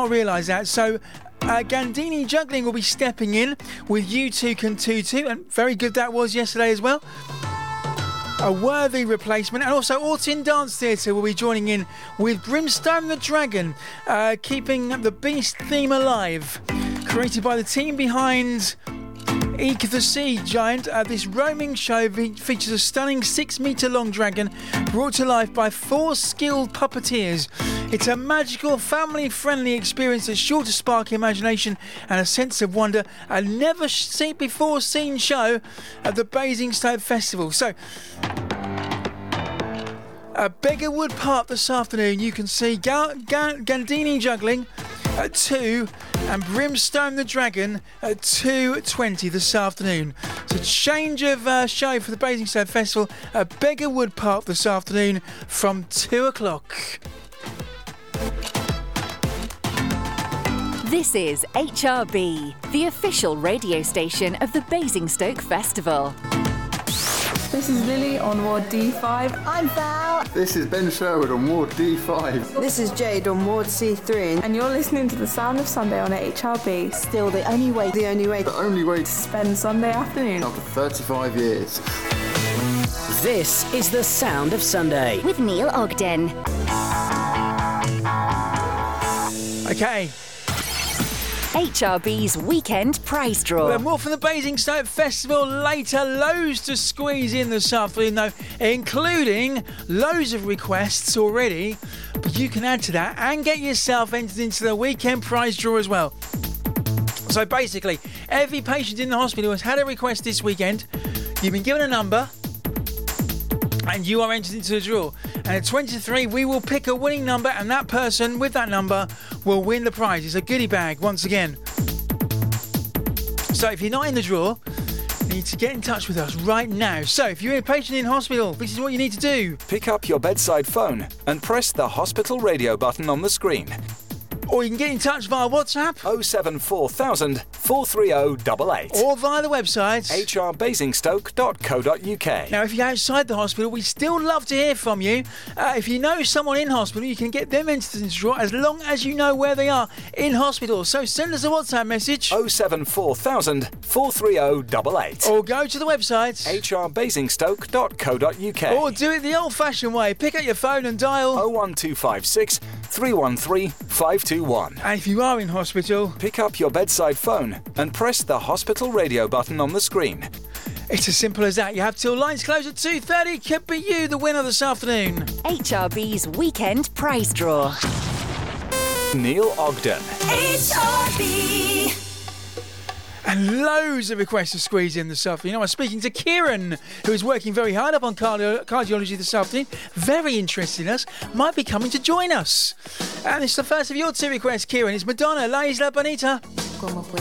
not realise that. So Gandini Juggling will be stepping in with U2 Can Tutu, and very good that was yesterday as well. A worthy replacement. And also Alton Dance Theatre will be joining in with Brimstone the Dragon, keeping the Beast theme alive. Created by the team behind Eek the Sea Giant, this roaming show features a stunning 6-metre long dragon brought to life by 4 skilled puppeteers. It's a magical, family-friendly experience that's sure to spark imagination and a sense of wonder. A never-before-seen show at the Basingstoke Festival. So, at Beggarwood Park this afternoon, you can see Gandini Juggling at 2 and Brimstone the Dragon at 2:20 this afternoon. So change of show for the Basingstoke Festival at Beggarwood Park this afternoon from 2 o'clock. This is HRB, the official radio station of the Basingstoke Festival. This is Lily on Ward D5. I'm Val. This is Ben Sherwood on Ward D5. This is Jade on Ward C3. And you're listening to The Sound of Sunday on HRB. Still the only way. The only way to Spend Sunday afternoon. after 35 years. This is The Sound of Sunday. With Neil Ogden. Okay. HRB's weekend prize draw. Well, more from the Basingstoke Festival later. Loads to squeeze in this afternoon, though, including loads of requests already. But you can add to that and get yourself entered into the weekend prize draw as well. So basically, every patient in the hospital has had a request this weekend. You've been given a number, and you are entered into the draw. And at 23, we will pick a winning number, and that person with that number will win the prize. It's a goodie bag once again. So if you're not in the draw, you need to get in touch with us right now. So if you're a patient in hospital, this is what you need to do. Pick up your bedside phone and press the hospital radio button on the screen. Or you can get in touch via WhatsApp 074,000 430 88. or via the website hrbasingstoke.co.uk. Now, if you're outside the hospital, we still love to hear from you. If you know someone in hospital, you can get them entered into the draw as long as you know where they are in hospital. So send us a WhatsApp message 074,000 430 88. or go to the website hrbasingstoke.co.uk. or do it the old-fashioned way. Pick up your phone and dial 01256 313 521. And if you are in hospital, Pick up your bedside phone and press the hospital radio button on the screen. it's as simple as that. You have till lines close at 2:30. Could be you the winner this afternoon. HRB's weekend prize draw. Neil Ogden. HRB. And loads of requests to squeeze in this afternoon. I was speaking to Kieran, who is working very hard up on cardiology this afternoon. Very interested in us. Might be coming to join us. And it's the first of your 2 requests, Kieran. It's Madonna, La Isla Bonita.